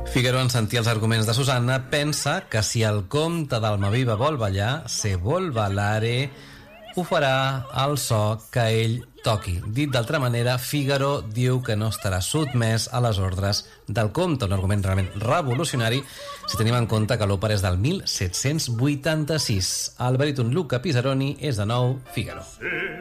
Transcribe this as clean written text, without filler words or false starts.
Figaro, en sentir els arguments de Susanna, pensa que si el comte d'Almaviva vol ballar, se vol ballare, ho farà al so que ell toqui. Dit d'altra manera, Figaro diu que no estarà sotmès a les ordres del comte, un argument realment revolucionari si tenim en compte que l'òpera és del 1786. El baríton Luca Pisaroni és de nou Figaro.